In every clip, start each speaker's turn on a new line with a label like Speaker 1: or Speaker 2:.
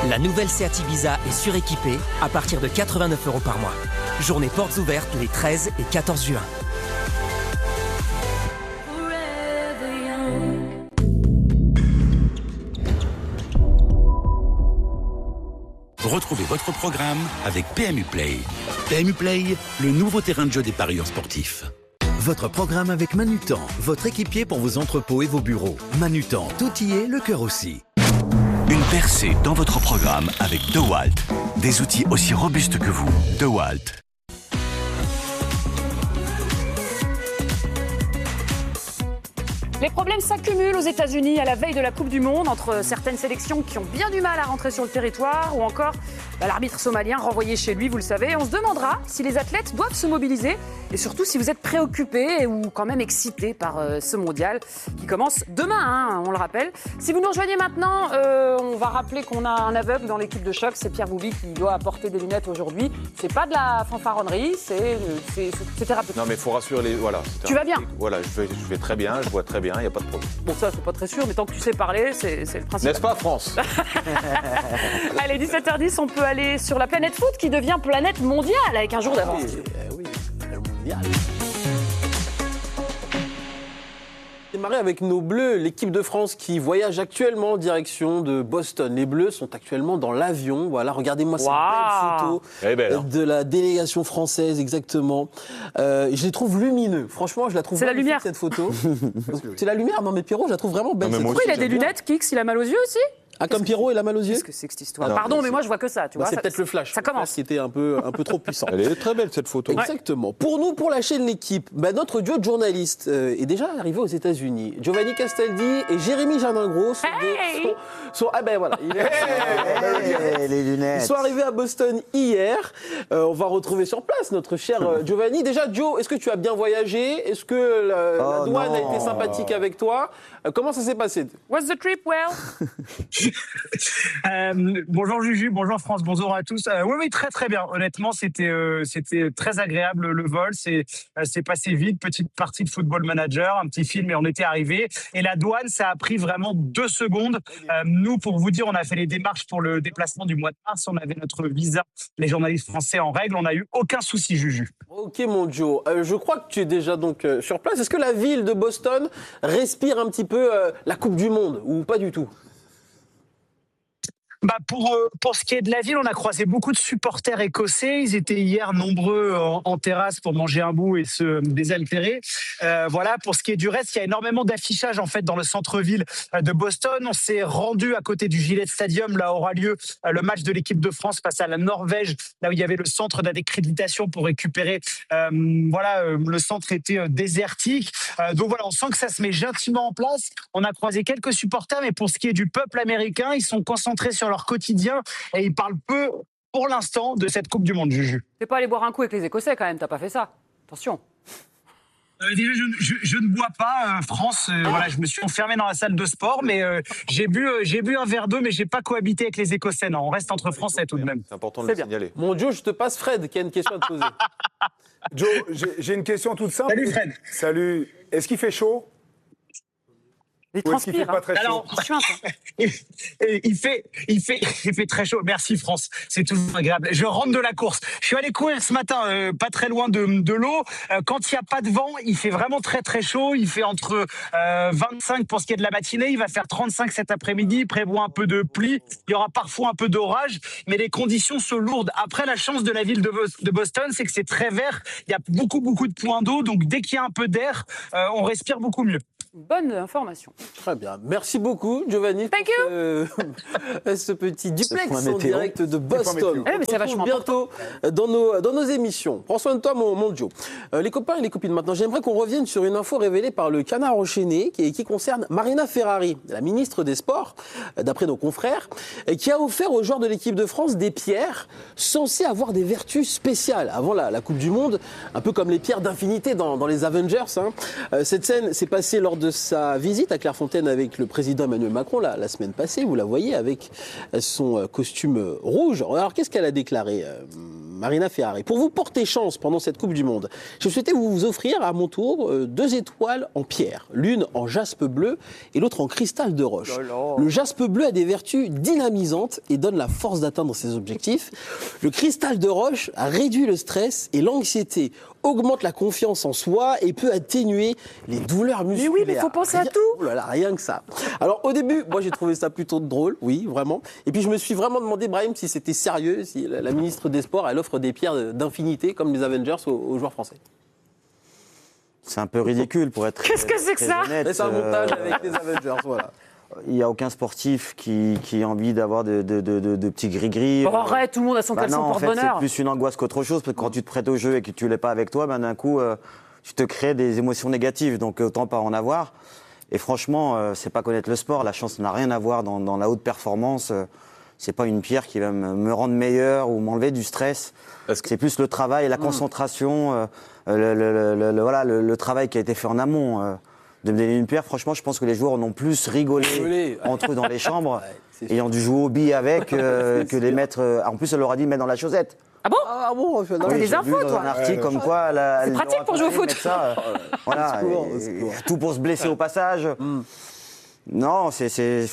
Speaker 1: La nouvelle Seat Ibiza est suréquipée à partir de 89 € par mois. Journée portes ouvertes les 13 et 14 juin.
Speaker 2: Retrouvez votre programme avec PMU Play. PMU Play, le nouveau terrain de jeu des parieurs sportifs.
Speaker 3: Votre programme avec Manutan, votre équipier pour vos entrepôts et vos bureaux. Manutan, tout y est, le cœur aussi.
Speaker 2: Une percée dans votre programme avec DeWalt. Des outils aussi robustes que vous. DeWalt.
Speaker 4: Les problèmes s'accumulent aux États-Unis à la veille de la Coupe du Monde entre certaines sélections qui ont bien du mal à rentrer sur le territoire ou encore l'arbitre somalien renvoyé chez lui, vous le savez. On se demandera si les athlètes doivent se mobiliser et surtout si vous êtes préoccupés ou quand même excités par ce mondial qui commence demain, on le rappelle. Si vous nous rejoignez maintenant, on va rappeler qu'on a un aveugle dans l'équipe de choc, c'est Pierre Bouby qui doit porter des lunettes aujourd'hui. C'est pas de la fanfaronnerie, c'est thérapeutique.
Speaker 5: Non mais il faut rassurer les... Voilà,
Speaker 4: tu vas bien?
Speaker 5: Voilà, je vais très bien, je vois très bien, il n'y a pas de problème.
Speaker 4: Bon ça, c'est pas très sûr, mais tant que tu sais parler, c'est le principe.
Speaker 5: N'est-ce pas France?
Speaker 4: Allez, 17h10, on peut aller sur la planète foot qui devient planète mondiale avec un jour d'avance.
Speaker 6: Oui, mondial. Démarrer avec nos Bleus, l'équipe de France qui voyage actuellement en direction de Boston. Les Bleus sont actuellement dans l'avion. Voilà, regardez-moi cette belle photo de la délégation française, exactement. Je les trouve lumineux. Franchement, je la trouve.
Speaker 4: C'est la lumière.
Speaker 6: Cette photo. C'est la lumière. Non, mais Pierrot, je la trouve vraiment belle.
Speaker 4: Pourquoi il a des lunettes, Kix? Il a mal aux yeux aussi?
Speaker 6: Ah, comme Pierrot, il a mal aux yeux?
Speaker 4: Qu'est-ce que c'est que cette histoire? Pardon, mais moi je vois que ça. Tu vois,
Speaker 6: c'est peut-être le flash.
Speaker 4: Ça commence.
Speaker 6: Qui était un peu trop puissant.
Speaker 5: Elle est très belle cette photo.
Speaker 6: Exactement. Pour nous, pour la chaîne L'équipe, notre duo de journalistes est déjà arrivé aux États-Unis. Giovanni Castaldi et Jérémy Jardin-Gros sont ah ben voilà.
Speaker 7: Les lunettes.
Speaker 6: Ils sont arrivés à Boston hier. On va retrouver sur place notre cher Giovanni. Déjà, Joe, est-ce que tu as bien voyagé? Est-ce que la douane a été sympathique avec toi? Comment ça s'est passé?
Speaker 4: Was the trip well?
Speaker 8: Bonjour Juju, bonjour France, bonjour à tous. Oui, très très bien. Honnêtement, c'était très agréable le vol. C'est passé vite. Petite partie de Football Manager, un petit film et on était arrivés. Et la douane, ça a pris vraiment 2 secondes. Nous, pour vous dire, on a fait les démarches pour le déplacement du mois de mars. On avait notre visa, les journalistes français en règle. On n'a eu aucun souci, Juju.
Speaker 6: Ok, mon Joe. Je crois que tu es déjà donc sur place. Est-ce que la ville de Boston respire un petit peu la Coupe du Monde ou pas du tout?
Speaker 8: Pour ce qui est de la ville, on a croisé beaucoup de supporters écossais. Ils étaient hier nombreux en terrasse pour manger un bout et se désaltérer. Voilà. Pour ce qui est du reste, il y a énormément d'affichage en fait dans le centre-ville de Boston. On s'est rendu à côté du Gillette Stadium. Là aura lieu le match de l'équipe de France face à la Norvège, là où il y avait le centre d'accréditation pour récupérer. Le centre était désertique. Donc voilà, on sent que ça se met gentiment en place. On a croisé quelques supporters, mais pour ce qui est du peuple américain, ils sont concentrés sur leur quotidien et ils parlent peu, pour l'instant, de cette Coupe du Monde, Juju.
Speaker 4: T'es pas allé boire un coup avec les Écossais quand même, t'as pas fait ça. Attention.
Speaker 8: Déjà, je ne bois pas, France. Voilà, je me suis enfermé dans la salle de sport, mais j'ai bu un verre d'eau, mais j'ai pas cohabité avec les Écossais. Non, on reste entre Français tout de même.
Speaker 5: C'est important de le signaler.
Speaker 6: Mon Joe, je te passe Fred qui a une question à te poser.
Speaker 9: Joe, j'ai une question toute simple.
Speaker 8: Salut Fred.
Speaker 9: Salut. Est-ce qu'il fait chaud?
Speaker 4: Il transpire.
Speaker 9: Pas très chaud.
Speaker 8: Alors, il fait très chaud. Merci France, c'est toujours agréable. Je rentre de la course. Je suis allé courir ce matin, pas très loin de l'eau. Quand il n'y a pas de vent, il fait vraiment très très chaud. Il fait entre 25 pour ce qui est de la matinée. Il va faire 35 cet après-midi. Il prévoit un peu de pluie. Il y aura parfois un peu d'orage, mais les conditions sont lourdes. Après, la chance de la ville de Boston, c'est que c'est très vert. Il y a beaucoup de points d'eau. Donc dès qu'il y a un peu d'air, on respire beaucoup mieux.
Speaker 4: Bonne information.
Speaker 6: Très bien. Merci beaucoup, Giovanni.
Speaker 4: Thank you.
Speaker 6: Ce petit duplex en direct de Boston.
Speaker 4: Mais c'est vachement
Speaker 6: bientôt dans nos émissions. Prends soin de toi, mon Joe. Les copains et les copines, maintenant, j'aimerais qu'on revienne sur une info révélée par le Canard enchaîné qui concerne Marina Ferrari, la ministre des Sports, d'après nos confrères, qui a offert aux joueurs de l'équipe de France des pierres censées avoir des vertus spéciales. Avant la Coupe du Monde, un peu comme les pierres d'infinité dans les Avengers. Cette scène s'est passée lors de sa visite à Clairefontaine avec le président Emmanuel Macron la semaine passée. Vous la voyez avec son costume rouge. Alors, qu'est-ce qu'elle a déclaré, Marina Ferrari. Pour vous porter chance pendant cette Coupe du Monde, je souhaitais vous offrir à mon tour 2 étoiles en pierre, l'une en jaspe bleu et l'autre en cristal de roche. Le jaspe bleu a des vertus dynamisantes et donne la force d'atteindre ses objectifs. Le cristal de roche réduit le stress et l'anxiété, augmente la confiance en soi et peut atténuer les douleurs musculaires.
Speaker 4: Mais oui, mais il faut penser à tout.
Speaker 6: Oh là là, rien que ça. Alors au début, moi j'ai trouvé ça plutôt drôle, oui, vraiment. Et puis je me suis vraiment demandé, Brahim, si c'était sérieux, si la ministre des Sports, elle offre des pierres d'infinité comme les Avengers aux joueurs français.
Speaker 7: C'est un peu ridicule pour être.
Speaker 4: Qu'est-ce que c'est que ça?
Speaker 6: C'est un montage avec les Avengers, voilà.
Speaker 7: Il n'y a aucun sportif qui a envie d'avoir de petits gris-gris.
Speaker 4: Bon, arrête, tout le monde a son caleçon
Speaker 7: en fait,
Speaker 4: porte-bonheur.
Speaker 7: c'est plus une angoisse qu'autre chose, parce que quand tu te prêtes au jeu et que tu ne l'es pas avec toi, d'un coup, tu te crées des émotions négatives, donc autant pas en avoir. Et franchement, c'est pas connaître le sport, la chance n'a rien à voir dans la haute performance. C'est pas une pierre qui va me rendre meilleur ou m'enlever du stress. C'est plus le travail, la concentration, le travail qui a été fait en amont. De me donner une pierre, franchement, je pense que les joueurs n'ont plus rigolé entre eux dans les chambres, ayant dû jouer aux billes avec, que les mettre. En plus, elle leur a dit de mettre dans la chaussette.
Speaker 4: Ah bon?
Speaker 6: Ah bon,
Speaker 4: t'as des infos, toi?
Speaker 7: Un article comme quoi.
Speaker 4: C'est pratique pour jouer au foot.
Speaker 7: Voilà, tout pour se blesser au passage. Non, c'est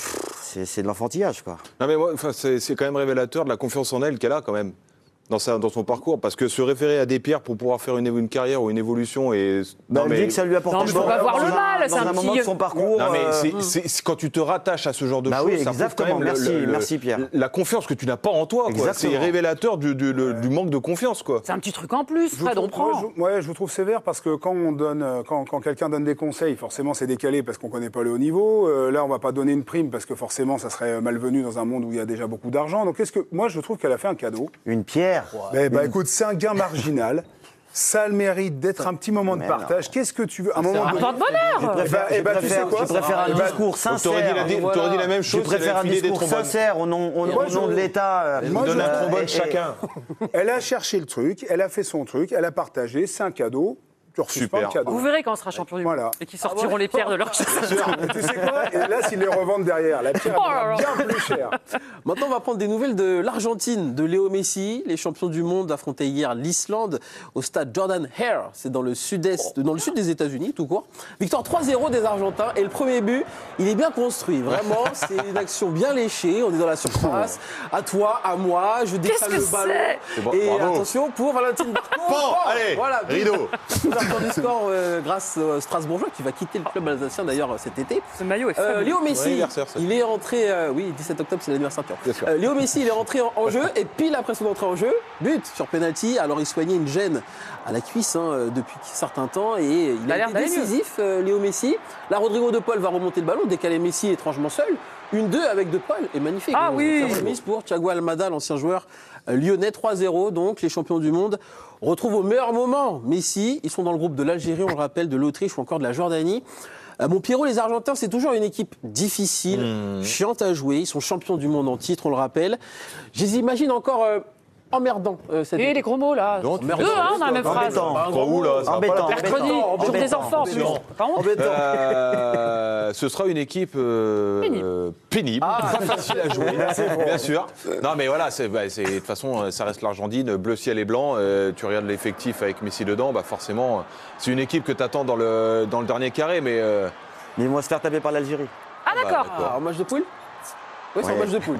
Speaker 7: de l'enfantillage, quoi.
Speaker 5: Non mais moi, c'est quand même révélateur de la confiance en elle qu'elle a quand même. Dans son parcours, parce que se référer à des pierres pour pouvoir faire une carrière ou une évolution et
Speaker 7: elle dit que ça lui apporte.
Speaker 4: Non, mais faut pas voir le mal, c'est un
Speaker 7: moment
Speaker 4: petit
Speaker 7: de son parcours.
Speaker 5: Non mais c'est quand tu te rattaches à ce genre de choses,
Speaker 7: oui,
Speaker 5: ça
Speaker 7: exactement. Merci Pierre.
Speaker 5: La confiance que tu n'as pas en toi, quoi. C'est révélateur du manque de confiance, quoi.
Speaker 4: C'est un petit truc en plus, Fred, on prend.
Speaker 9: Je vous trouve sévère parce que quand quelqu'un donne des conseils, forcément c'est décalé parce qu'on ne connaît pas le haut niveau. Là, on ne va pas donner une prime parce que forcément ça serait malvenu dans un monde où il y a déjà beaucoup d'argent. Donc moi je trouve qu'elle a fait un cadeau.
Speaker 7: Une pierre.
Speaker 9: Écoute, c'est un gain marginal. Ça a le mérite d'être un petit moment de partage. Qu'est-ce que tu veux? Un moment de
Speaker 4: porte-bonheur.
Speaker 7: Je préfère un discours sincère.
Speaker 5: Tu aurais dit la même chose.
Speaker 7: Je préfère un discours sincère au nom de l'État.
Speaker 5: On donne un trombone chacun.
Speaker 9: Elle a cherché le truc, elle a fait son truc, elle a partagé, c'est un cadeau. Tu refuses pas le cadeau.
Speaker 4: Vous verrez quand on sera champion du monde et qu'ils sortiront les pierres de leur chaussettes.
Speaker 9: Tu sais quoi? Et là, s'ils les revendent derrière, la pierre est bien plus chère.
Speaker 6: Maintenant, on va prendre des nouvelles de l'Argentine, de Léo Messi. Les champions du monde affrontaient hier l'Islande au stade Jordan Hare. C'est dans le sud des États-Unis, tout court. Victoire 3-0 des Argentins. Et le premier but, il est bien construit. Vraiment, c'est une action bien léchée. On est dans la surface. À toi, à moi, je décale le ballon. Et attention pour Valentine Barco.
Speaker 5: Bon, allez,
Speaker 6: voilà,
Speaker 5: rideau.
Speaker 6: Du score grâce au Strasbourgeois qui va quitter le club alsacien d'ailleurs cet été.
Speaker 4: Ce maillot est fabuleux.
Speaker 6: Léo Messi, il est rentré, 17 octobre c'est l'anniversaire. Léo Messi, il est rentré en jeu et pile après son entrée en jeu, but sur penalty. Alors il soignait une gêne à la cuisse depuis un certain temps et il a été décisif, Léo Messi. Là, Rodrigo De Paul va remonter le ballon, décaler Messi étrangement seul. 1-2 avec De Paul est magnifique.
Speaker 4: Ah oui.
Speaker 6: Remise pour Thiago Almada, l'ancien joueur lyonnais. 3-0 donc, les champions du monde retrouvent au meilleur moment Messi. Ils sont dans le groupe de l'Algérie, on le rappelle, de l'Autriche ou encore de la Jordanie. Mon Pierrot, les Argentins, c'est toujours une équipe difficile, chiante à jouer. Ils sont champions du monde en titre, on le rappelle. Je les imagine encore emmerdants.
Speaker 4: Et les gros mots là. Deux, dans la même phrase.
Speaker 7: Embêtant.
Speaker 4: Mercredi, jour des enfants en plus.
Speaker 5: Ce sera une équipe pénible, pas facile à jouer, bien sûr. Non mais voilà, de toute façon, ça reste l'Argentine, bleu ciel et blanc. Tu regardes l'effectif avec Messi dedans, forcément, c'est une équipe que tu attends dans le dernier carré, mais
Speaker 7: ils vont se faire taper par l'Algérie.
Speaker 4: Ah d'accord.
Speaker 6: En match de poule. Oui, c'est un match de poule.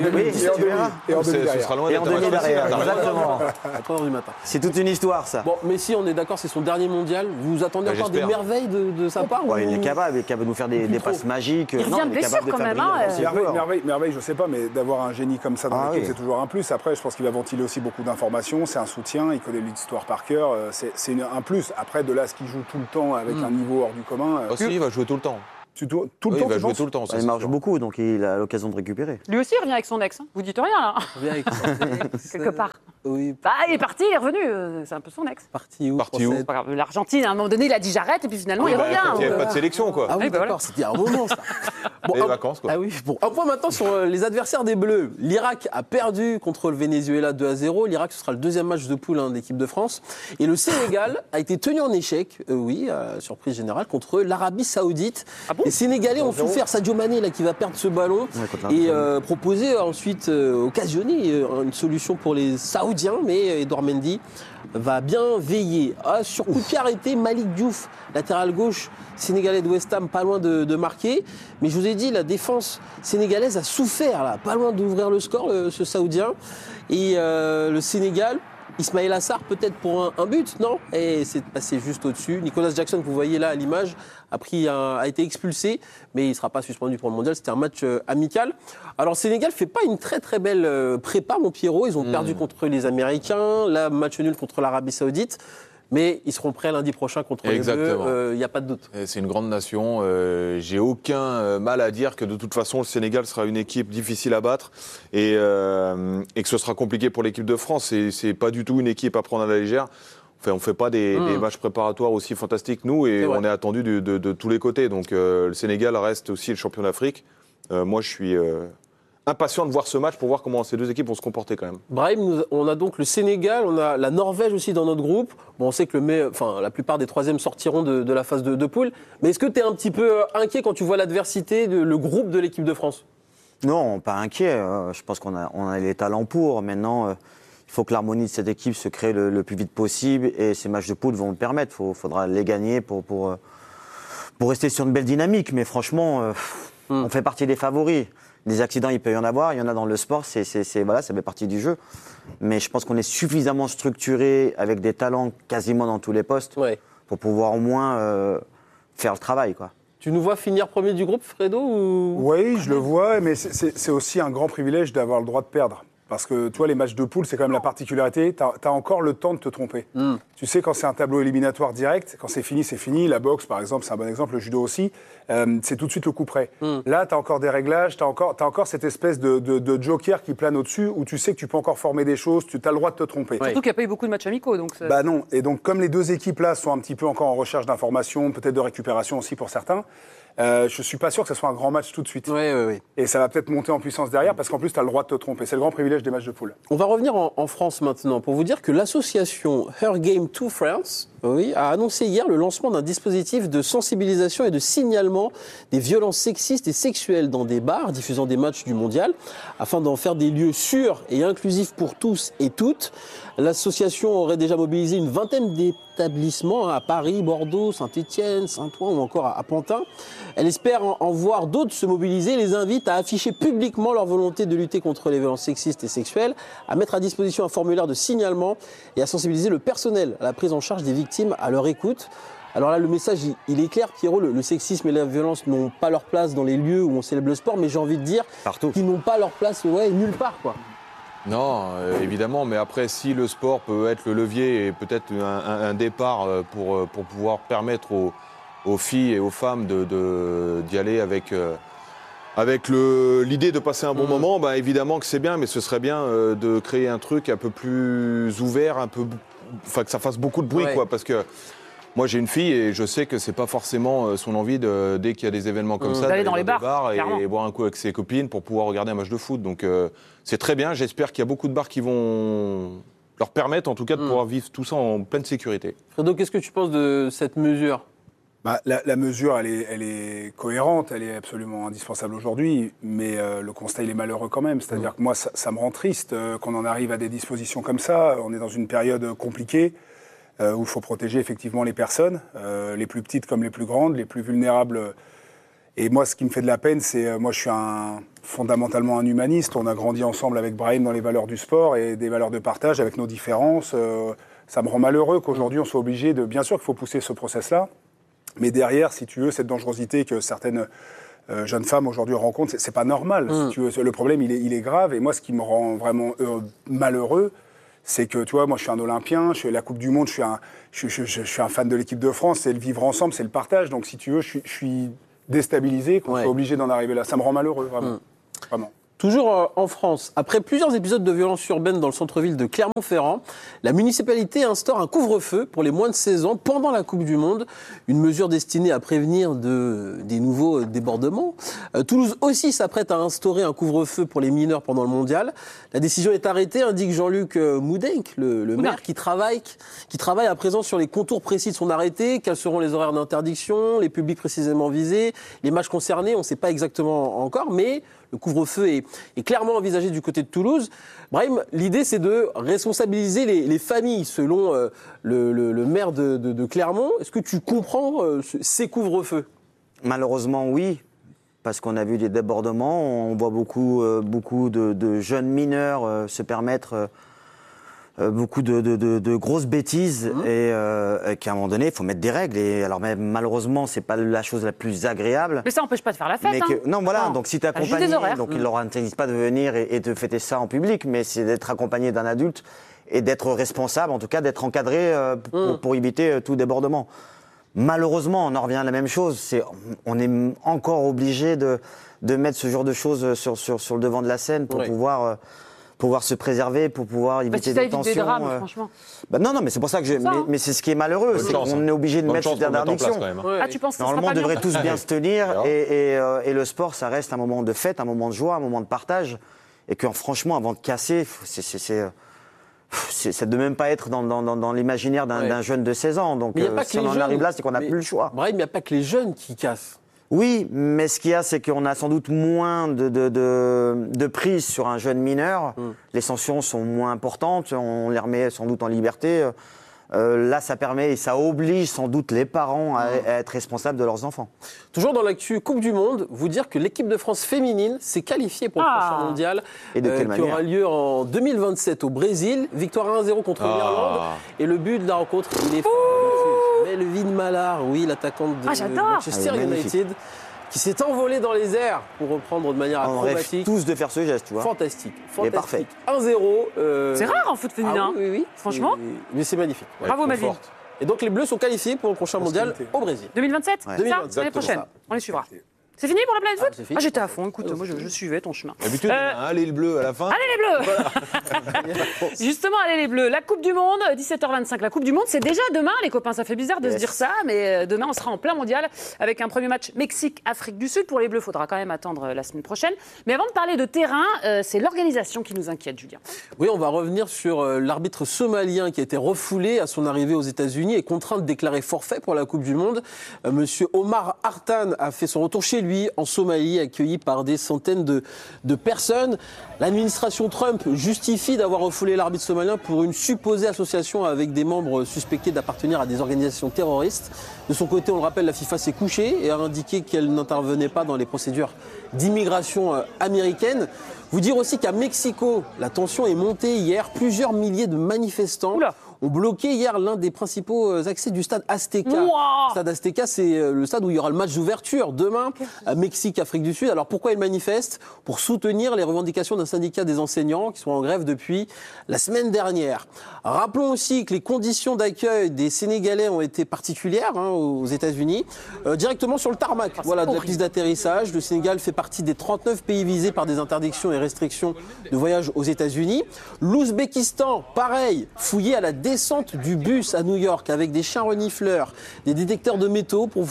Speaker 5: Ce sera loin d'être un match
Speaker 7: derrière, exactement.
Speaker 6: À 3h du matin.
Speaker 7: C'est toute une histoire, ça.
Speaker 6: Bon, Messi, on est d'accord, c'est son dernier mondial. Vous vous attendez encore des merveilles de sa part?
Speaker 7: Il est capable de nous faire des passes magiques.
Speaker 4: Il revient de blessure quand même.
Speaker 9: Merveille, je sais pas, mais d'avoir un génie comme ça dans l'équipe, c'est toujours un plus. Après, je pense qu'il va ventiler aussi beaucoup d'informations. C'est un soutien, il connaît l'histoire par cœur. C'est un plus. Après, de là, ce qu'il joue tout le temps avec un niveau hors du commun.
Speaker 5: Aussi, il va jouer tout le temps.
Speaker 9: Tout le temps,
Speaker 5: il va jouer tout le temps.
Speaker 7: Il marche beaucoup, donc il a l'occasion de récupérer.
Speaker 4: Lui aussi, il revient avec son ex. Vous dites rien, là.
Speaker 6: Il revient avec son ex.
Speaker 4: Quelque part.
Speaker 6: Oui.
Speaker 4: Il est parti, il est revenu. C'est un peu son ex.
Speaker 6: Parti où?
Speaker 4: L'Argentine, à un moment donné, il a dit j'arrête, et puis finalement, il revient.
Speaker 5: Il n'y avait pas de sélection, quoi.
Speaker 6: Ah oui, d'accord, c'était un moment, ça. Bon,
Speaker 5: les vacances, quoi.
Speaker 6: Ah oui, bon, un point maintenant sur les adversaires des Bleus. L'Irak a perdu contre le Venezuela 2-0. L'Irak, ce sera le deuxième match de poule de l'équipe de France. Et le Sénégal a été tenu en échec, surprise générale, contre l'Arabie Saoudite.
Speaker 4: Ah bon?
Speaker 6: Les Sénégalais ont souffert. Sadio Mané, là, qui va perdre ce ballon, et proposer ensuite, occasionner une solution pour les Saoudiens. Mais Edouard Mendy va bien veiller. Sur coup de pied arrêté, Malik Diouf, latéral gauche sénégalais de West Ham, pas loin de marquer. Mais je vous ai dit, la défense sénégalaise a souffert, là, pas loin d'ouvrir le score, ce Saoudien. Et le Sénégal, Ismaël Assar peut-être pour un but, non? Et c'est passé juste au-dessus. Nicolas Jackson, que vous voyez là à l'image, a été expulsé, mais il ne sera pas suspendu pour le mondial. C'était un match amical. Alors, Sénégal ne fait pas une très très belle prépa, mon Pierrot. Ils ont perdu contre les Américains, là, match nul contre l'Arabie Saoudite. Mais ils seront prêts lundi prochain contre les Bleus, il n'y a pas de doute.
Speaker 5: C'est une grande nation. J'ai aucun mal à dire que de toute façon, le Sénégal sera une équipe difficile à battre et que ce sera compliqué pour l'équipe de France. C'est pas du tout une équipe à prendre à la légère. Enfin, on ne fait pas des matchs préparatoires aussi fantastiques, nous, et on est attendu de tous les côtés. Donc le Sénégal reste aussi le champion d'Afrique. Moi, je suis impatient de voir ce match pour voir comment ces deux équipes vont se comporter quand même.
Speaker 6: Brahim, on a donc le Sénégal, on a la Norvège aussi dans notre groupe. Bon, on sait que la plupart des troisièmes sortiront de la phase de poule. Mais est-ce que tu es un petit peu inquiet quand tu vois l'adversité, le groupe de l'équipe de France?
Speaker 7: Non, pas inquiet. Je pense qu'on a les talents pour. Maintenant, il faut que l'harmonie de cette équipe se crée le plus vite possible. Et ces matchs de poule vont le permettre. Il faudra les gagner pour rester sur une belle dynamique. Mais franchement, on fait partie des favoris. Des accidents, il peut y en avoir. Il y en a dans le sport. Ça fait partie du jeu. Mais je pense qu'on est suffisamment structuré avec des talents quasiment dans tous les postes pour pouvoir au moins faire le travail, quoi.
Speaker 6: Tu nous vois finir premier du groupe, Fredo
Speaker 9: Oui, je le vois, mais c'est aussi un grand privilège d'avoir le droit de perdre. Parce que, toi, les matchs de poule, c'est quand même la particularité. Tu as encore le temps de te tromper. Tu sais, quand c'est un tableau éliminatoire direct, quand c'est fini. La boxe, par exemple, c'est un bon exemple. Le judo aussi. C'est tout de suite le coup près. Là, tu as encore des réglages. Tu as encore cette espèce de joker qui plane au-dessus où tu sais que tu peux encore former des choses. Tu as le droit de te tromper.
Speaker 4: Surtout qu'il n'y a pas eu beaucoup de matchs amicaux. Donc
Speaker 9: bah non. Et donc, comme les deux équipes-là sont un petit peu encore en recherche d'informations, peut-être de récupération aussi pour certains, je ne suis pas sûr que ce soit un grand match tout de suite.
Speaker 6: Oui.
Speaker 9: Et ça va peut-être monter en puissance derrière parce qu'en plus, tu as le droit de te tromper. C'est le grand privilège des matchs de poule.
Speaker 6: On va revenir en France maintenant pour vous dire que l'association Her Game to France a annoncé hier le lancement d'un dispositif de sensibilisation et de signalement des violences sexistes et sexuelles dans des bars diffusant des matchs du mondial afin d'en faire des lieux sûrs et inclusifs pour tous et toutes. L'association aurait déjà mobilisé une vingtaine d'établissements à Paris, Bordeaux, Saint-Étienne, Saint-Ouen ou encore à Pantin. Elle espère en voir d'autres se mobiliser et les invite à afficher publiquement leur volonté de lutter contre les violences sexistes et sexuelles, à mettre à disposition un formulaire de signalement et à sensibiliser le personnel à la prise en charge des victimes, à leur écoute. Alors là, le message, il est clair, Pierrot, le sexisme et la violence n'ont pas leur place dans les lieux où on célèbre le sport, mais j'ai envie de dire qu'ils n'ont pas leur place nulle part, quoi.
Speaker 5: Non, évidemment, mais après, si le sport peut être le levier et peut-être un départ pour pouvoir permettre aux filles et aux femmes d'y aller avec l'idée de passer un bon moment, bah, évidemment que c'est bien, mais ce serait bien de créer un truc un peu plus ouvert, que ça fasse beaucoup de bruit, quoi, parce que moi j'ai une fille et je sais que c'est pas forcément son envie dès qu'il y a des événements comme ça
Speaker 4: d'aller dans les bars
Speaker 5: et boire un coup avec ses copines pour pouvoir regarder un match de foot. Donc c'est très bien, j'espère qu'il y a beaucoup de bars qui vont leur permettre en tout cas de pouvoir vivre tout ça en pleine sécurité.
Speaker 6: Fredo, qu'est-ce que tu penses de cette mesure ?
Speaker 9: La mesure, elle est cohérente, elle est absolument indispensable aujourd'hui, mais le constat, il est malheureux quand même. C'est-à-dire que moi, ça me rend triste qu'on en arrive à des dispositions comme ça. On est dans une période compliquée où il faut protéger effectivement les personnes, les plus petites comme les plus grandes, les plus vulnérables. Et moi, ce qui me fait de la peine, c'est... moi, je suis fondamentalement un humaniste. On a grandi ensemble avec Brahim dans les valeurs du sport et des valeurs de partage avec nos différences. Ça me rend malheureux qu'aujourd'hui, on soit obligé de... Bien sûr qu'il faut pousser ce process-là, mais derrière, si tu veux, cette dangerosité que certaines jeunes femmes aujourd'hui rencontrent, c'est pas normal. Si tu veux. Le problème, il est grave. Et moi, ce qui me rend vraiment malheureux, c'est que, tu vois, moi, je suis un Olympien, je suis à la Coupe du Monde, je suis un fan de l'équipe de France. C'est le vivre ensemble, c'est le partage. Donc, si tu veux, je suis déstabilisé qu'on soit obligé d'en arriver là. Ça me rend malheureux, vraiment. Vraiment.
Speaker 6: Toujours en France, après plusieurs épisodes de violence urbaine dans le centre-ville de Clermont-Ferrand, la municipalité instaure un couvre-feu pour les moins de 16 ans pendant la Coupe du Monde. Une mesure destinée à prévenir des nouveaux débordements. Toulouse aussi s'apprête à instaurer un couvre-feu pour les mineurs pendant le mondial. La décision est arrêtée, indique Jean-Luc Moudenc, le maire, qui travaille à présent sur les contours précis de son arrêté. Quels seront les horaires d'interdiction, les publics précisément visés, les matchs concernés, on ne sait pas exactement encore, mais le couvre-feu est clairement envisagé du côté de Toulouse. Brahim, l'idée, c'est de responsabiliser les familles, selon le maire de Clermont. Est-ce que tu comprends ces couvre-feux ?
Speaker 7: Malheureusement, oui, parce qu'on a vu des débordements. On voit beaucoup de jeunes mineurs se permettre beaucoup de grosses bêtises et qu'à un moment donné, il faut mettre des règles. Et alors, malheureusement, c'est pas la chose la plus agréable.
Speaker 4: Mais ça n'empêche pas de faire la fête.
Speaker 7: Non, voilà. Donc, si tu es accompagné, donc ils leur interdisent pas de venir et de fêter ça en public, mais c'est d'être accompagné d'un adulte et d'être responsable, en tout cas d'être encadré pour éviter tout débordement. Malheureusement, on en revient à la même chose. On est encore obligé de mettre ce genre de choses sur le devant de la scène pour pouvoir se préserver, pour pouvoir éviter des tensions.
Speaker 4: Des drames, franchement.
Speaker 7: Non, mais c'est pour ça que mais c'est ce qui est malheureux, c'est qu'on est obligé de mettre cette interdiction.
Speaker 4: Tu penses que
Speaker 7: normalement, on devrait tous bien se tenir et le sport, ça reste un moment de fête, un moment de joie, un moment de partage, et que franchement, avant de casser, ça ne doit même pas être dans l'imaginaire d'un jeune de 16 ans. Donc si on en arrive là, c'est qu'on n'a plus le choix.
Speaker 6: Brahim, il n'y a pas que les jeunes qui cassent.
Speaker 7: Oui, mais ce qu'il y a, c'est qu'on a sans doute moins de prise sur un jeune mineur. Les sanctions sont moins importantes, on les remet sans doute en liberté. Là, ça permet et ça oblige sans doute les parents à être responsables de leurs enfants.
Speaker 6: Toujours dans l'actu Coupe du Monde, vous dire que l'équipe de France féminine s'est qualifiée pour le prochain mondial qui aura lieu en 2027 au Brésil. Victoire 1-0 contre l'Irlande. Et le but de la rencontre, il est Melvin Mallard, l'attaquante de Manchester United, qui s'est envolé dans les airs pour reprendre de manière acrobatique.
Speaker 7: On rêve tous de faire ce geste, tu vois.
Speaker 6: Fantastique.
Speaker 7: Il est parfait.
Speaker 6: 1-0.
Speaker 4: C'est rare en foot féminin.
Speaker 6: Oui.
Speaker 4: Franchement.
Speaker 6: Mais c'est magnifique.
Speaker 4: Bravo Melvin.
Speaker 6: Et donc les Bleus sont qualifiés pour le prochain mondial au Brésil.
Speaker 4: 2027 C'est ça, l'année prochaine. On les suivra. C'est fini pour la planète foot ? J'étais à fond, écoute, moi je suivais ton chemin.
Speaker 5: D'habitude, allez les Bleus à la fin.
Speaker 4: Allez les Bleus. Justement, allez les Bleus. La Coupe du Monde, 17h25. La Coupe du Monde, c'est déjà demain, les copains. Ça fait bizarre de se dire ça, mais demain, on sera en plein mondial avec un premier match Mexique-Afrique du Sud. Pour les Bleus, il faudra quand même attendre la semaine prochaine. Mais avant de parler de terrain, c'est l'organisation qui nous inquiète, Julien.
Speaker 6: Oui, on va revenir sur l'arbitre somalien qui a été refoulé à son arrivée aux États-Unis et contraint de déclarer forfait pour la Coupe du Monde. Monsieur Omar Hartan a fait son retour chez lui en Somalie, accueilli par des centaines de personnes. L'administration Trump justifie d'avoir refoulé l'arbitre somalien pour une supposée association avec des membres suspectés d'appartenir à des organisations terroristes. De son côté, on le rappelle, la FIFA s'est couchée et a indiqué qu'elle n'intervenait pas dans les procédures d'immigration américaine. Vous dire aussi qu'à Mexico, la tension est montée hier. Plusieurs milliers de manifestants ont bloqué hier l'un des principaux accès du stade Azteca. Le stade Azteca, c'est le stade où il y aura le match d'ouverture demain à Mexique-Afrique du Sud. Alors pourquoi ils manifestent ? Pour soutenir les revendications d'un syndicat des enseignants qui sont en grève depuis la semaine dernière. Rappelons aussi que les conditions d'accueil des Sénégalais ont été particulières aux États-Unis. Directement sur le tarmac de la piste d'atterrissage. Le Sénégal fait partie des 39 pays visés par des interdictions et restrictions de voyage aux États-Unis. L'Ouzbékistan, pareil, fouillé à la descente du bus à New York avec des chiens renifleurs, des détecteurs de métaux pour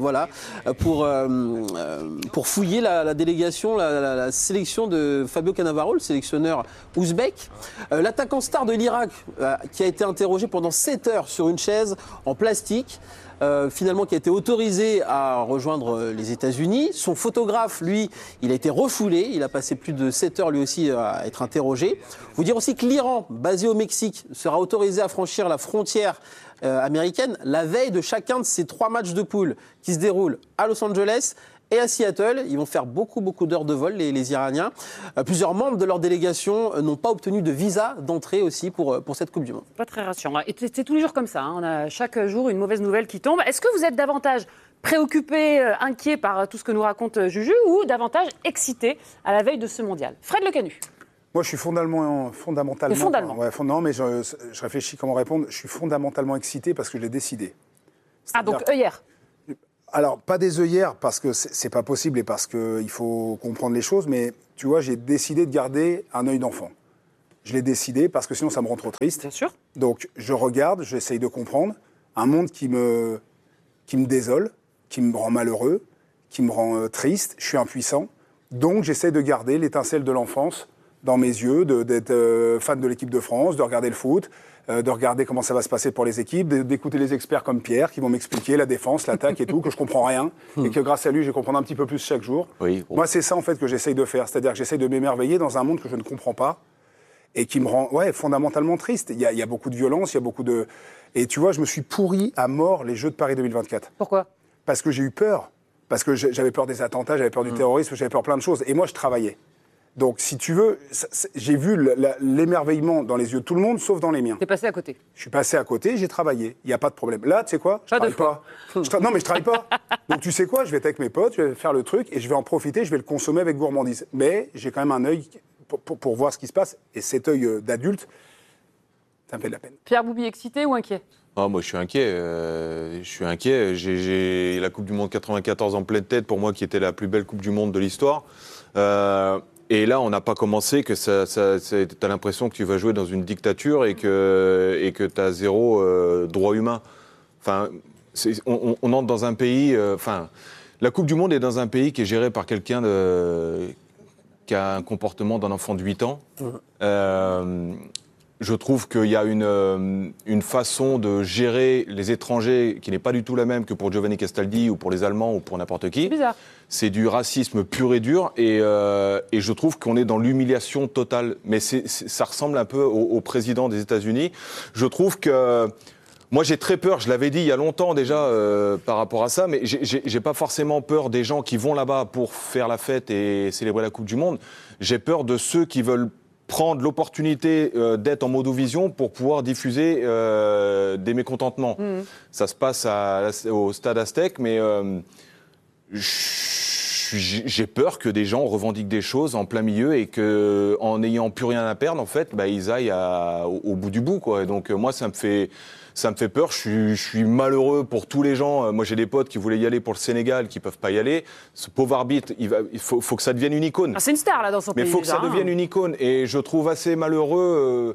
Speaker 6: fouiller la délégation, la sélection de Fabio Cannavaro, le sélectionneur ouzbek. L'attaquant star de l'Irak qui a été interrogé pendant 7 heures sur une chaise en plastique. Finalement qui a été autorisé à rejoindre les États-Unis. Son photographe, lui, il a été refoulé. Il a passé plus de 7 heures lui aussi à être interrogé. Vous dire aussi que l'Iran, basé au Mexique, sera autorisé à franchir la frontière américaine la veille de chacun de ces 3 matchs de poule qui se déroulent à Los Angeles et à Seattle. Ils vont faire beaucoup d'heures de vol, les Iraniens. Plusieurs membres de leur délégation n'ont pas obtenu de visa d'entrée aussi pour cette Coupe du Monde.
Speaker 4: Pas très rassurant. Et c'est tous les jours comme ça. On a chaque jour une mauvaise nouvelle qui tombe. Est-ce que vous êtes davantage préoccupé, inquiet par tout ce que nous raconte Juju ou davantage excité à la veille de ce mondial ? Fred Lecanu.
Speaker 9: Moi, je suis fondamentalement. Non, mais je réfléchis comment répondre. Je suis fondamentalement excité parce que je l'ai décidé.
Speaker 4: Donc hier.
Speaker 9: Alors, pas des œillères, parce que c'est pas possible et parce qu'il faut comprendre les choses, mais tu vois, j'ai décidé de garder un œil d'enfant. Je l'ai décidé parce que sinon ça me rend trop triste.
Speaker 4: Bien sûr.
Speaker 9: Donc, je regarde, j'essaye de comprendre un monde qui me désole, qui me rend malheureux, qui me rend triste, je suis impuissant. Donc, j'essaie de garder l'étincelle de l'enfance dans mes yeux, d'être fan de l'équipe de France, de regarder le foot, de regarder comment ça va se passer pour les équipes, d'écouter les experts comme Pierre qui vont m'expliquer la défense, l'attaque et tout, que je comprends rien et que grâce à lui, je vais comprendre un petit peu plus chaque jour.
Speaker 5: Oui, bon.
Speaker 9: Moi, c'est ça en fait que j'essaye de faire, c'est-à-dire que j'essaye de m'émerveiller dans un monde que je ne comprends pas et qui me rend fondamentalement triste. Il y a beaucoup de violence, il y a beaucoup de... Et tu vois, je me suis pourri à mort les Jeux de Paris 2024.
Speaker 4: Pourquoi ?
Speaker 9: Parce que j'ai eu peur. Parce que j'avais peur des attentats, j'avais peur du terrorisme, j'avais peur plein de choses. Et moi, je travaillais. Donc, si tu veux, j'ai vu l'émerveillement dans les yeux de tout le monde, sauf dans les miens.
Speaker 4: T'es passé à côté.
Speaker 9: Je suis passé à côté, j'ai travaillé. Il n'y a pas de problème. Là, tu sais quoi? Je travaille pas. Non, mais je travaille pas. Donc, tu sais quoi? Je vais être avec mes potes, je vais faire le truc et je vais en profiter, je vais le consommer avec gourmandise. Mais j'ai quand même un œil pour voir ce qui se passe. Et cet œil d'adulte, ça me fait de la peine.
Speaker 4: Pierre Boubi, excité ou inquiet?
Speaker 5: Moi, je suis inquiet. J'ai la Coupe du Monde 94 en pleine tête, pour moi, qui était la plus belle Coupe du Monde de l'histoire. Et là, on n'a pas commencé, que t'as l'impression que tu vas jouer dans une dictature et que t'as zéro droit humain. Enfin, on entre dans un pays... la Coupe du Monde est dans un pays qui est géré par quelqu'un qui a un comportement d'un enfant de 8 ans. Je trouve qu'il y a une façon de gérer les étrangers qui n'est pas du tout la même que pour Giovanni Castaldi ou pour les Allemands ou pour n'importe qui.
Speaker 4: C'est bizarre.
Speaker 5: C'est du racisme pur et dur et je trouve qu'on est dans l'humiliation totale. Mais ça ressemble un peu au président des États-Unis. Je trouve que... Moi, j'ai très peur, je l'avais dit il y a longtemps déjà par rapport à ça, mais j'ai pas forcément peur des gens qui vont là-bas pour faire la fête et célébrer la Coupe du Monde. J'ai peur de ceux qui veulent prendre l'opportunité d'être en modovision pour pouvoir diffuser des mécontentements. Ça se passe au Stade Aztec, mais j'ai peur que des gens revendiquent des choses en plein milieu et qu'en n'ayant plus rien à perdre, en fait, ils aillent au bout du bout, quoi. Et donc moi, ça me fait peur. Je suis malheureux pour tous les gens. Moi, j'ai des potes qui voulaient y aller pour le Sénégal, qui peuvent pas y aller. Ce pauvre arbitre, il faut que ça devienne une icône.
Speaker 4: C'est une star là dans son pays.
Speaker 5: Mais il faut que ça devienne une icône. Et je trouve assez malheureux.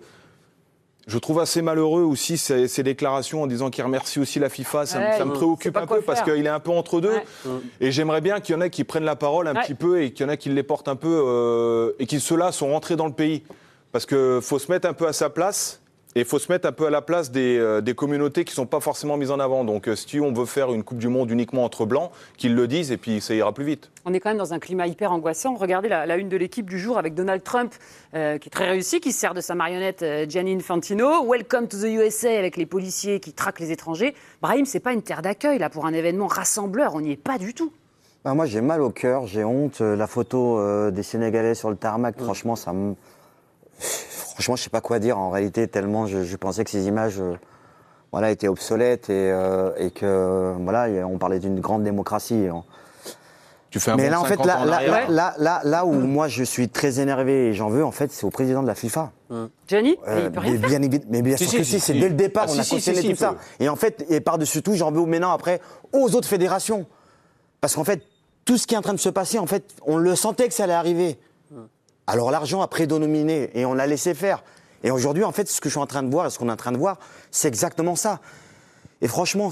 Speaker 5: Aussi ces déclarations en disant qu'il remercie aussi la FIFA. Ça me préoccupe un peu parce qu'il est un peu entre deux. Et j'aimerais bien qu'il y en ait qui prennent la parole un petit peu et qu'il y en a qui les portent un peu et qui ceux-là sont rentrés dans le pays. Parce qu'il faut se mettre un peu à sa place. Et il faut se mettre un peu à la place des communautés qui ne sont pas forcément mises en avant. Donc si on veut faire une Coupe du Monde uniquement entre blancs, qu'ils le disent et puis ça ira plus vite.
Speaker 4: On est quand même dans un climat hyper angoissant. Regardez la une de l'équipe du jour avec Donald Trump, qui est très réussi, qui se sert de sa marionnette Gianni Infantino. Welcome to the USA avec les policiers qui traquent les étrangers. Brahim, c'est pas une terre d'accueil là pour un événement rassembleur. On n'y est pas du tout.
Speaker 7: Moi, j'ai mal au cœur, j'ai honte. La photo des Sénégalais sur le tarmac, franchement, ça me... Franchement, je ne sais pas quoi dire en réalité, tellement je pensais que ces images étaient obsolètes et que on parlait d'une grande démocratie.
Speaker 5: Tu fais un
Speaker 7: Mais
Speaker 5: bon
Speaker 7: là, en fait,
Speaker 5: 50 ans en arrière.
Speaker 7: là où moi je suis très énervé et j'en veux, en fait, c'est au président de la FIFA.
Speaker 4: Gianni, il peut rien faire.
Speaker 7: Mais bien sûr que si, c'est dès le départ, on a cautionné tout ça. Et en fait, et par-dessus tout, j'en veux maintenant après aux autres fédérations. Parce qu'en fait, tout ce qui est en train de se passer, en fait, on le sentait que ça allait arriver. Alors l'argent a prédominé et on l'a laissé faire. Et aujourd'hui, en fait, ce que je suis en train de voir et ce qu'on est en train de voir, c'est exactement ça. Et franchement,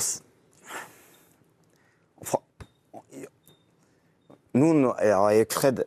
Speaker 7: nous, alors avec Fred,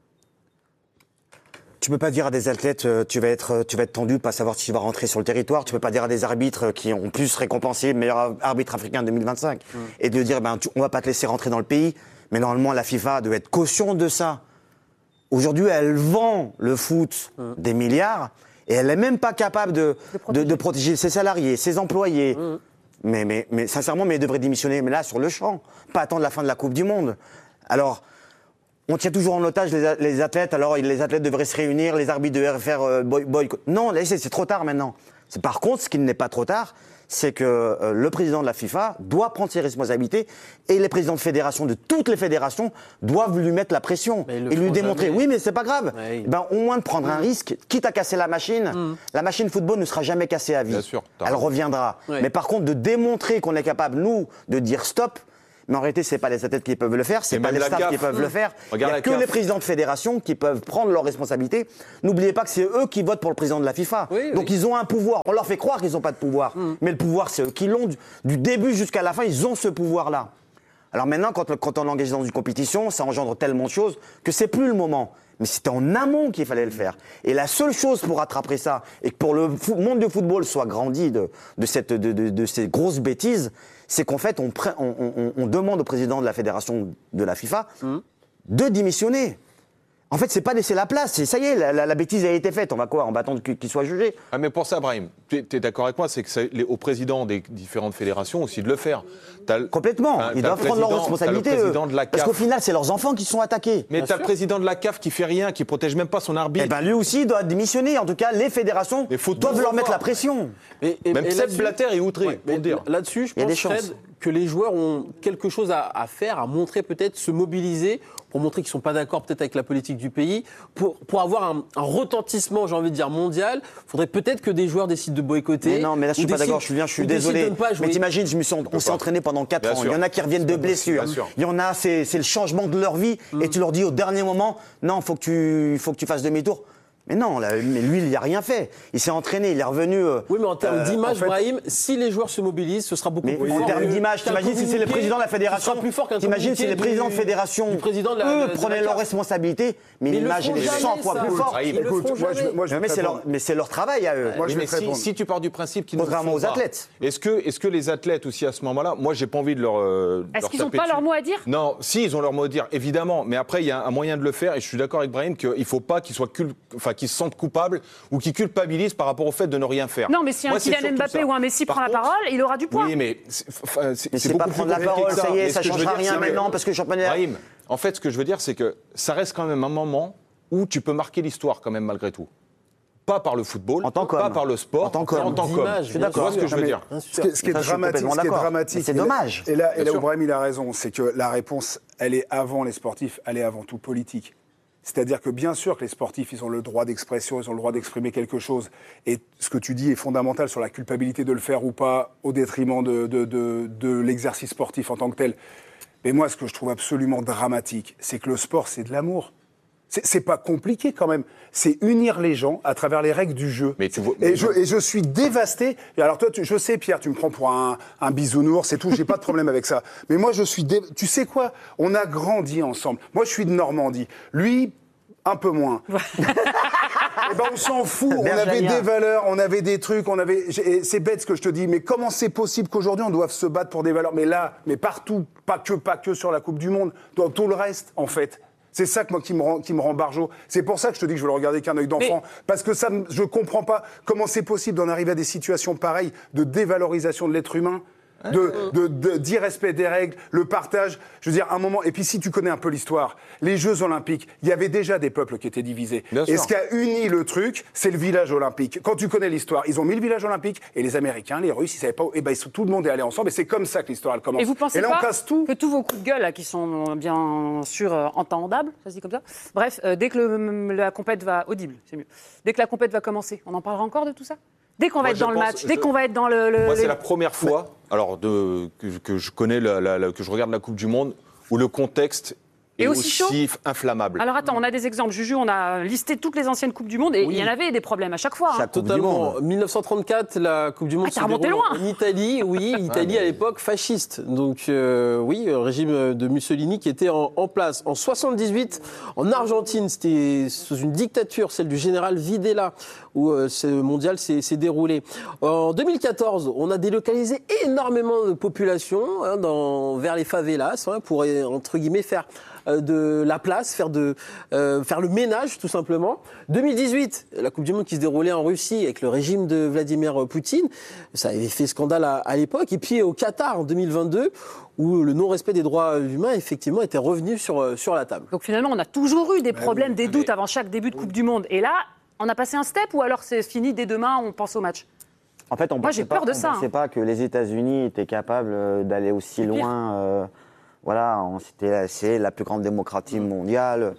Speaker 7: tu peux pas dire à des athlètes, tu vas être tendu, pas savoir si tu vas rentrer sur le territoire. Tu peux pas dire à des arbitres qui ont plus récompensé le meilleur arbitre africain 2025 et de dire, on va pas te laisser rentrer dans le pays. Mais normalement, la FIFA doit être caution de ça. Aujourd'hui, elle vend le foot des milliards et elle n'est même pas capable de protéger ses salariés, ses employés. Mais sincèrement, elle devrait démissionner. Mais là, sur le champ, pas attendre la fin de la Coupe du Monde. Alors, on tient toujours en otage les athlètes. Alors, les athlètes devraient se réunir, les arbitres devraient faire boycott. Non, c'est trop tard maintenant. Par contre, ce qui n'est pas trop tard, c'est que le président de la FIFA doit prendre ses responsabilités et les présidents de fédération, de toutes les fédérations, doivent lui mettre la pression et lui démontrer. Oui, mais c'est pas grave. Au moins de prendre un risque, quitte à casser la machine. La machine football ne sera jamais cassée à vie.
Speaker 5: Bien sûr,
Speaker 7: elle reviendra. Mais par contre, de démontrer qu'on est capable, nous, de dire stop Mais en réalité, c'est pas les athlètes qui peuvent le faire, c'est
Speaker 5: Et
Speaker 7: pas
Speaker 5: même
Speaker 7: les
Speaker 5: la
Speaker 7: staffs
Speaker 5: CAF.
Speaker 7: qui peuvent le faire. Il n'y
Speaker 5: Regarde
Speaker 7: a
Speaker 5: la
Speaker 7: que
Speaker 5: CAF.
Speaker 7: les présidents de fédération qui peuvent prendre leurs responsabilités. N'oubliez pas que c'est eux qui votent pour le président de la FIFA. Donc ils ont un pouvoir. On leur fait croire qu'ils n'ont pas de pouvoir. Mais le pouvoir, c'est eux qui l'ont. Du début jusqu'à la fin, ils ont ce pouvoir-là. Alors maintenant, quand on engage dans une compétition, ça engendre tellement de choses que c'est plus le moment. Mais c'était en amont qu'il fallait le faire. Et la seule chose pour rattraper ça, et que pour le monde du football soit grandi de ces grosses bêtises, c'est qu'en fait, on demande au président de la fédération de la FIFA de démissionner. En fait, c'est pas laisser la place. Ça y est, la bêtise a été faite. On va quoi ? On va attendre qu'il soit jugé.
Speaker 5: Ah, mais pour ça, Brahim, tu es d'accord avec moi, c'est que c'est aux présidents des différentes fédérations aussi de le faire.
Speaker 7: Complètement. Ils doivent prendre leurs responsabilités. Parce qu'au final, c'est leurs enfants qui sont attaqués.
Speaker 5: Mais t'as le président de la CAF qui fait rien, qui protège même pas son arbitre.
Speaker 7: Eh ben lui aussi, il doit démissionner. En tout cas, les fédérations doivent leur mettre la pression.
Speaker 5: Même Sepp Blatter est outré, pour le dire.
Speaker 6: Là-dessus, je pense, Fred, que les joueurs ont quelque chose à faire, à montrer peut-être, se mobiliser, pour montrer qu'ils ne sont pas d'accord peut-être avec la politique du pays, pour avoir un retentissement, j'ai envie de dire, mondial. Il faudrait peut-être que des joueurs décident de boycotter.
Speaker 7: Mais non, mais là, je suis pas d'accord, je suis désolé. Mais t'imagines, on s'est entraîné pendant 4 ans. Il y en a qui reviennent de blessures. Il y en a, c'est le changement de leur vie. Et tu leur dis au dernier moment, non, faut que tu fasses demi-tour. Mais non, mais lui, il n'y a rien fait. Il s'est entraîné, il est revenu.
Speaker 6: Oui, mais en termes d'image, Brahim, si les joueurs se mobilisent, ce sera beaucoup plus fort.
Speaker 7: En termes d'image, t'imagines si c'est le président de la fédération. T'imagines si les présidents de fédération, eux, prenaient leurs responsabilités, mais l'image, elle est 100 fois plus forte. Mais c'est leur travail à eux.
Speaker 5: Si tu pars du principe qu'ils ne
Speaker 7: contrairement aux athlètes.
Speaker 5: Est-ce que les athlètes aussi à ce moment-là, moi, j'ai pas envie de leur.
Speaker 4: Est-ce qu'ils n'ont pas leur mot à dire ?
Speaker 5: Non, si, ils ont leur mot à dire, évidemment. Mais après, il y a un moyen de le faire, et je suis d'accord avec Brahim qu'il ne faut pas qu'ils soient qu'ils se sentent coupables ou qu'ils culpabilisent par rapport au fait de ne rien faire.
Speaker 4: Non, mais si un Kylian Mbappé ou un Messi prend la parole, il aura du poids.
Speaker 5: Oui, mais
Speaker 7: c'est pas prendre la parole, ça y est, ça ne changera rien maintenant parce que le championnat.
Speaker 5: Brahim, en fait, ce que je veux dire, c'est que ça reste quand même un moment où tu peux marquer l'histoire quand même malgré tout. Pas par le football, pas par le sport,
Speaker 7: en tant qu'homme.
Speaker 6: Je suis d'accord.
Speaker 5: Tu vois ce que je veux dire.
Speaker 9: Ce qui est dramatique,
Speaker 7: c'est dommage.
Speaker 9: Et là où Brahim il a raison, c'est que la réponse, elle est avant les sportifs, elle est avant tout politique. C'est-à-dire que bien sûr que les sportifs, ils ont le droit d'expression, ils ont le droit d'exprimer quelque chose. Et ce que tu dis est fondamental sur la culpabilité de le faire ou pas, au détriment de l'exercice sportif en tant que tel. Mais moi, ce que je trouve absolument dramatique, c'est que le sport, c'est de l'amour. C'est pas compliqué quand même. C'est unir les gens à travers les règles du jeu.
Speaker 5: Mais
Speaker 9: je suis dévasté. Et alors toi, je sais, Pierre, tu me prends pour un bisounours, c'est tout. J'ai pas de problème avec ça. Mais moi, tu sais quoi ? On a grandi ensemble. Moi, je suis de Normandie. Lui, un peu moins. Eh ben, on s'en fout. On avait des valeurs, on avait des trucs, et c'est bête ce que je te dis. Mais comment c'est possible qu'aujourd'hui on doive se battre pour des valeurs ? Mais là, mais partout, pas que sur la Coupe du Monde, dans tout le reste, en fait. C'est ça que moi qui me rend barjot. C'est pour ça que je te dis que je veux le regarder qu'un œil d'enfant. Parce que je comprends pas comment c'est possible d'en arriver à des situations pareilles de dévalorisation de l'être humain, d'irrespect des règles, le partage. Je veux dire, un moment. Et puis si tu connais un peu l'histoire, les Jeux Olympiques, il y avait déjà des peuples qui étaient divisés. Et ce qui a uni le truc, c'est le village olympique. Quand tu connais l'histoire, ils ont mis le village olympique et les Américains, les Russes, ils savaient pas. Et ben tout le monde est allé ensemble. Et c'est comme ça que l'histoire elle commence.
Speaker 4: Et vous pensez
Speaker 9: là,
Speaker 4: pas
Speaker 9: on casse tout.
Speaker 4: que tous vos coups de gueule là, qui sont bien sûr entendables, ça se dit comme ça. Bref, dès que la compète va audible, c'est mieux. Dès que la compète va commencer, on en parlera encore de tout ça. Dès qu'on va être dans le match, dès qu'on va être dans le.
Speaker 5: Moi, c'est la première fois, que je connais, que je regarde la Coupe du Monde, où le contexte est aussi inflammable.
Speaker 4: Alors attends, on a des exemples. Juju, on a listé toutes les anciennes Coupes du Monde et il y en avait des problèmes à chaque fois.
Speaker 6: Totalement. 1934, la Coupe du Monde se déroule en Italie. Oui, Italie à l'époque fasciste. Donc oui, régime de Mussolini qui était en place. En 78, en Argentine, c'était sous une dictature, celle du général Videla, où ce mondial s'est déroulé. En 2014, on a délocalisé énormément de population vers les favelas pour, entre guillemets, faire de la place, faire le ménage tout simplement. 2018, la Coupe du Monde qui se déroulait en Russie avec le régime de Vladimir Poutine, ça avait fait scandale à l'époque. Et puis au Qatar en 2022, où le non-respect des droits humains effectivement était revenu sur la table.
Speaker 4: Donc finalement, on a toujours eu des problèmes, des doutes avant chaque début de Coupe du Monde. Et là, on a passé un step ou alors c'est fini dès demain, on pense au match ?
Speaker 7: En fait,
Speaker 4: moi j'ai peur de ça.
Speaker 7: On ne pensait pas que les États-Unis étaient capables d'aller aussi loin. Voilà, c'est la plus grande démocratie mondiale.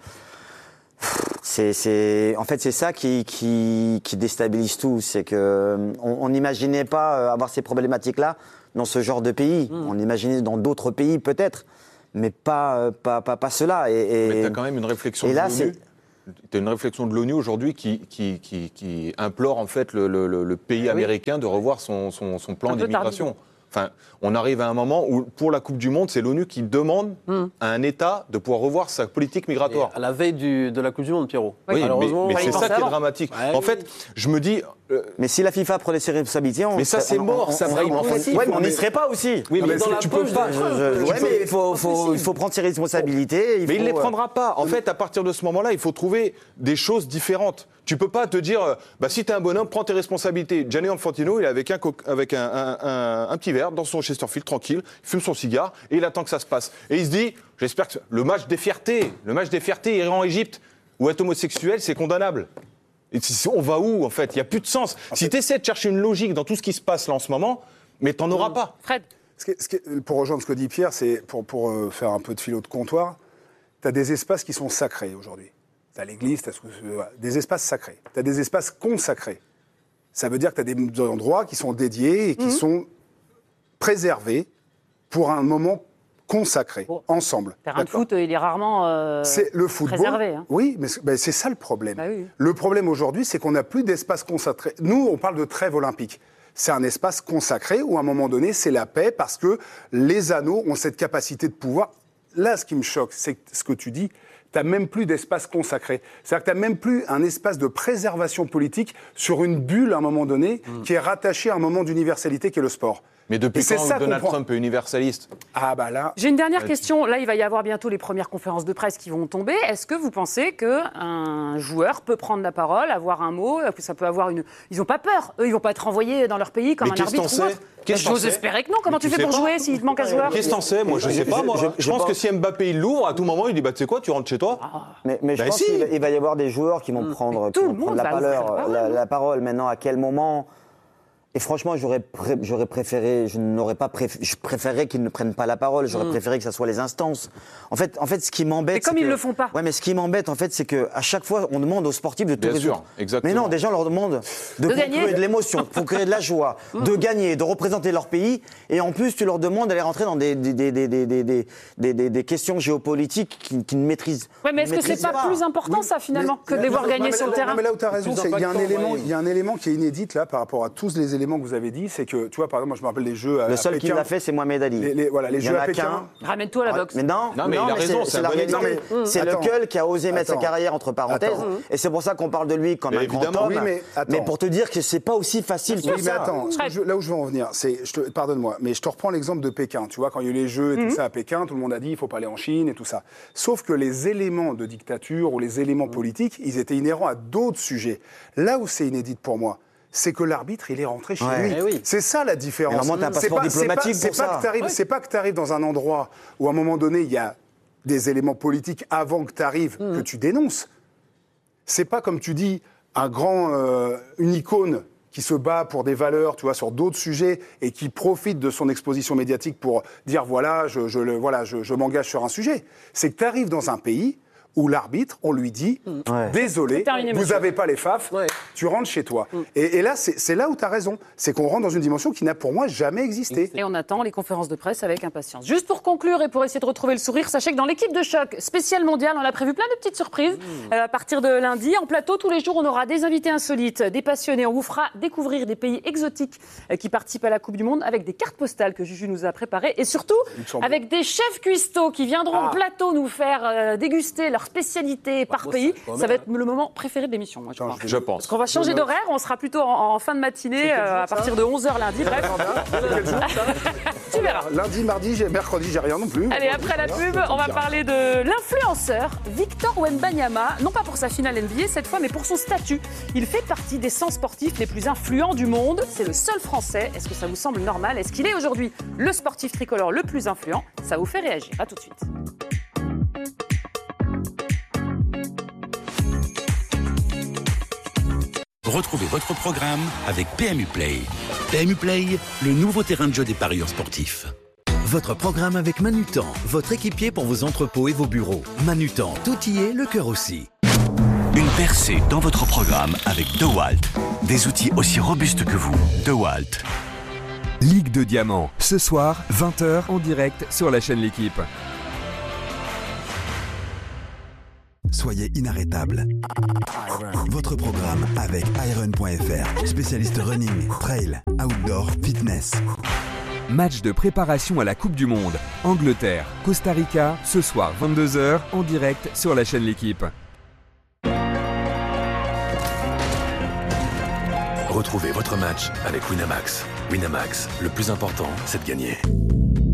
Speaker 7: En fait, c'est ça qui déstabilise tout. C'est qu'on n'imaginait pas avoir ces problématiques-là dans ce genre de pays. On imaginait dans d'autres pays peut-être, mais pas cela.
Speaker 5: Mais tu as quand même une réflexion de l'ONU. Tu as une réflexion de l'ONU aujourd'hui qui implore en fait le pays américain de revoir son plan d'immigration. Enfin, on arrive à un moment où, pour la Coupe du Monde, c'est l'ONU qui demande à un État de pouvoir revoir sa politique migratoire.
Speaker 6: Et à la veille de la Coupe du Monde, Pierrot.
Speaker 5: Oui, mais c'est ça qui est dramatique. En fait, je me dis...
Speaker 7: Mais si la FIFA prenait ses responsabilités...
Speaker 5: Mais ça, c'est mort.
Speaker 7: Oui, mais on n'y serait pas aussi.
Speaker 5: Oui, mais tu peux pas...
Speaker 7: Oui, mais il faut prendre ses responsabilités.
Speaker 5: Mais il ne les prendra pas. En fait, à partir de ce moment-là, il faut trouver des choses différentes. Tu peux pas te dire, si t'es un bonhomme, prends tes responsabilités. Gianni Infantino, il est avec un petit verre dans son Chesterfield, tranquille, il fume son cigare et il attend que ça se passe. Et il se dit, j'espère que le match des fiertés, irait en Égypte, où être homosexuel, c'est condamnable. Et on va où, en fait? Il n'y a plus de sens. Si tu essaies de chercher une logique dans tout ce qui se passe là en ce moment, mais t'en auras pas.
Speaker 4: Fred.
Speaker 9: Pour rejoindre ce que dit Pierre, c'est pour faire un peu de philo de comptoir, tu as des espaces qui sont sacrés aujourd'hui. Tu as l'église, tu as des espaces sacrés. Tu as des espaces consacrés. Ça veut dire que tu as des endroits qui sont dédiés et qui sont préservés pour un moment consacré, ensemble.
Speaker 4: Terrain de foot, il est rarement
Speaker 9: c'est le football,
Speaker 4: préservé. Hein.
Speaker 9: Oui, mais c'est ça le problème.
Speaker 4: Oui.
Speaker 9: Le problème aujourd'hui, c'est qu'on n'a plus d'espace consacré. Nous, on parle de trêve olympique. C'est un espace consacré où, à un moment donné, c'est la paix parce que les anneaux ont cette capacité de pouvoir. Là, ce qui me choque, c'est ce que tu dis. Tu n'as même plus d'espace consacré. C'est-à-dire que tu n'as même plus un espace de préservation politique sur une bulle, à un moment donné, qui est rattachée à un moment d'universalité qui est le sport.
Speaker 5: Mais depuis quand Donald Trump est universaliste?
Speaker 9: Ah bah là...
Speaker 4: J'ai une dernière question. Là, il va y avoir bientôt les premières conférences de presse qui vont tomber. Est-ce que vous pensez qu'un joueur peut prendre la parole, avoir un mot, que ça peut avoir une... Ils n'ont pas peur. Eux, ils ne vont pas être renvoyés dans leur pays comme un arbitre ou autre. J'ose espérer que non. Comment tu fais pour jouer s'il te manque un joueur?
Speaker 5: Qu'est-ce que t'en sais? Moi, je sais pas. Je pense que si Mbappé il l'ouvre, à tout moment, il dit tu sais quoi, tu rentres chez toi.
Speaker 7: Mais je pense qu'il va y avoir des joueurs qui vont prendre la parole. Maintenant, à quel moment? Et franchement, j'aurais préféré, je préférerais qu'ils ne prennent pas la parole. J'aurais préféré que ça soit les instances. En fait, ce qui m'embête.
Speaker 4: Mais comme ils le font pas.
Speaker 7: Ouais, mais ce qui m'embête, en fait, c'est qu'à chaque fois, on demande aux sportifs de tout résoudre.
Speaker 5: Bien sûr, exactement.
Speaker 7: Mais non, des gens leur demandent de procurer de l'émotion, de procurer de la joie, de gagner, de représenter leur pays. Et en plus, tu leur demandes d'aller rentrer dans des questions géopolitiques qu'ils ne maîtrisent.
Speaker 4: Ouais, mais est-ce que c'est pas plus important, ça, finalement, que de les voir gagner sur le terrain?
Speaker 9: Mais là où tu as raison, il y a un élément qui est inédit, là, par rapport à tous les éléments que vous avez dit, c'est que, tu vois, par exemple, moi je me rappelle les Jeux à Pékin.
Speaker 7: Le seul qui l'a fait, c'est Mohamed Ali.
Speaker 9: Les Jeux à Pékin.
Speaker 4: Ramène-toi à la boxe.
Speaker 7: Mais non, mais il a raison, c'est la réalité. C'est lequel qui a osé mettre sa carrière entre parenthèses. Et c'est pour ça qu'on parle de lui comme un grand homme. Mais pour te dire que c'est pas aussi facile que ça.
Speaker 9: Oui, mais attends, là où je veux en venir, pardonne-moi, mais je te reprends l'exemple de Pékin. Tu vois, quand il y a eu les Jeux et tout ça à Pékin, tout le monde a dit il faut pas aller en Chine et tout ça. Sauf que les éléments de dictature ou les éléments politiques, ils étaient inhérents à d'autres sujets. Là où c'est inédit pour moi, c'est que l'arbitre, il est rentré chez lui.
Speaker 6: Oui.
Speaker 9: C'est ça la différence.
Speaker 7: C'est pas diplomatique pour ça.
Speaker 9: C'est pas que tu arrives dans un endroit où à un moment donné, il y a des éléments politiques avant que tu arrives, que tu dénonces. C'est pas comme tu dis, une icône qui se bat pour des valeurs, tu vois, sur d'autres sujets et qui profite de son exposition médiatique pour dire voilà, je m'engage sur un sujet. C'est que tu arrives dans un pays où l'arbitre, on lui dit désolé, vous n'avez pas les FAF, tu rentres chez toi. Et là, c'est là où tu as raison. C'est qu'on rentre dans une dimension qui n'a pour moi jamais existé.
Speaker 4: Et on attend les conférences de presse avec impatience. Juste pour conclure et pour essayer de retrouver le sourire, sachez que dans l'équipe de choc spéciale mondiale, on a prévu plein de petites surprises. À partir de lundi, en plateau, tous les jours, on aura des invités insolites, des passionnés. On vous fera découvrir des pays exotiques qui participent à la Coupe du Monde avec des cartes postales que Juju nous a préparées. Et surtout, avec des chefs cuistots qui viendront en plateau nous faire déguster leur spécialité par pays. Ça va être le moment préféré de l'émission, moi,
Speaker 5: je pense.
Speaker 4: Parce qu'on va changer d'horaire, on sera plutôt en fin de matinée, à partir de 11h lundi. Bref. Tu verras.
Speaker 9: Lundi, mardi, mercredi, j'ai rien non plus.
Speaker 4: Allez, après la pub, on va parler de l'influenceur Victor Wembanyama, non pas pour sa finale NBA cette fois, mais pour son statut. Il fait partie des 100 sportifs les plus influents du monde. C'est le seul Français. Est-ce que ça vous semble normal? Est-ce qu'il est aujourd'hui le sportif tricolore le plus influent? Ça vous fait réagir. À tout de suite.
Speaker 2: Retrouvez votre programme avec PMU Play. PMU Play, le nouveau terrain de jeu des parieurs sportifs.
Speaker 3: Votre programme avec Manutan, votre équipier pour vos entrepôts et vos bureaux. Manutan, tout y est, le cœur aussi.
Speaker 10: Une percée dans votre programme avec DeWalt. Des outils aussi robustes que vous. DeWalt.
Speaker 11: Ligue de Diamant, ce soir, 20h en direct sur la chaîne L'Équipe.
Speaker 12: Soyez inarrêtable. Votre programme avec Iron.fr, spécialiste running, trail, outdoor, fitness.
Speaker 11: Match de préparation à la Coupe du Monde. Angleterre, Costa Rica, ce soir 22h en direct sur la chaîne L'Équipe.
Speaker 13: Retrouvez votre match avec Winamax. Winamax, le plus important, c'est de gagner.